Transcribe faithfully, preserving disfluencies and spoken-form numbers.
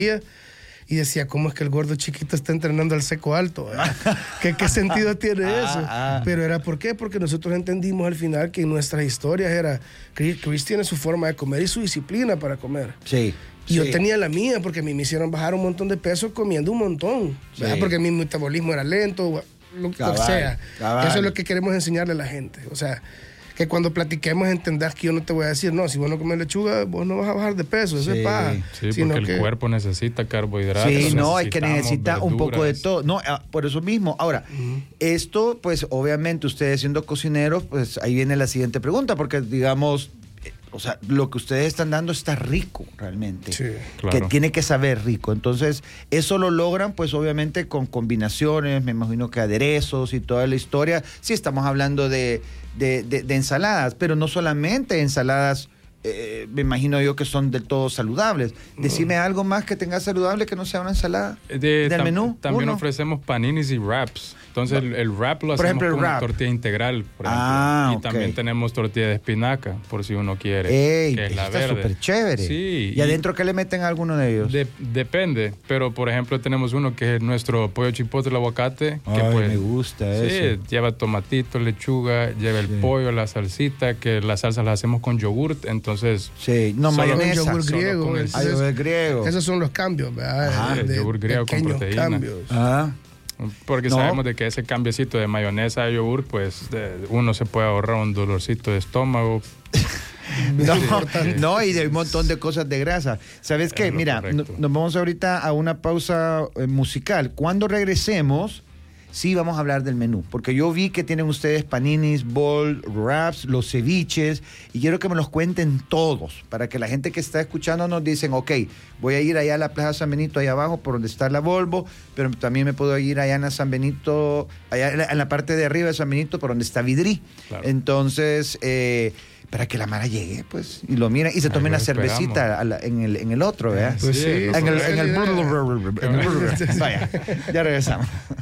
y decía, ¿cómo es que el gordo chiquito está entrenando al seco alto? ¿Qué, ¿Qué sentido tiene eso? Ah, ah. Pero era ¿por qué? Porque nosotros entendimos al final que en nuestras historias era, Chris tiene su forma de comer y su disciplina para comer. Sí. Y sí. Yo tenía la mía porque a mí me hicieron bajar un montón de peso comiendo un montón. Sí. Porque mi metabolismo era lento, lo, cabal, lo que sea. Cabal. Eso es lo que queremos enseñarle a la gente. O sea, que cuando platiquemos entendás que yo no te voy a decir, no, si vos no comes lechuga, vos no vas a bajar de peso, eso sí, es paja. Sí, sino porque que... el cuerpo necesita carbohidratos. Sí, no, hay que necesita un poco de todo. No, por eso mismo. Ahora, uh-huh. esto, pues, obviamente, ustedes siendo cocineros, pues, ahí viene la siguiente pregunta, porque, digamos, o sea, lo que ustedes están dando está rico, realmente. Sí, claro. Que tiene que saber rico. Entonces, eso lo logran, pues, obviamente, con combinaciones, me imagino que aderezos y toda la historia. Sí, estamos hablando de, de, de, de ensaladas, pero no solamente ensaladas, eh, me imagino yo que son del todo saludables. Decime no. algo más que tenga saludable que no sea una ensalada de, del tam, menú. También uno. ofrecemos paninis y wraps. Entonces el, el wrap lo por hacemos ejemplo, con wrap. tortilla integral, por ah, ejemplo. Y okay. también tenemos tortilla de espinaca, por si uno quiere. Ey, que es la está verde. súper chévere. Sí. ¿Y adentro qué le meten a alguno de ellos? De, depende, pero por ejemplo tenemos uno que es nuestro pollo chipotle aguacate. Ay, que pues, me gusta sí, eso. Lleva tomatito, lechuga, lleva el sí. pollo, la salsita, que las salsas las hacemos con yogurt, entonces... Sí, no mayonesa. Yogur griego. Con el, ah, yogur griego. Esos son los cambios, ¿verdad? Ajá, el de, yogur griego con proteína. Cambios. Ah. Porque no. sabemos de que ese cambiecito de mayonesa a yogur, pues de, uno se puede ahorrar un dolorcito de estómago. No, no, y de un montón de cosas de grasa. ¿Sabes qué? Mira, no, nos vamos ahorita a una pausa eh, musical. Cuando regresemos, sí vamos a hablar del menú, porque yo vi que tienen ustedes paninis, bol, wraps, los ceviches, y quiero que me los cuenten todos, para que la gente que está escuchando nos dicen, ok, voy a ir allá a la Plaza San Benito, allá abajo, por donde está la Volvo, pero también me puedo ir allá en la San Benito, allá en la, en la parte de arriba de San Benito, por donde está Vidrí. Claro. Entonces, eh, para que la Mara llegue, pues, y lo miren, y se tome una cervecita a la, en, el, en el otro, ¿verdad? Pues sí. En el... En el, en el, en el Vaya, ya regresamos.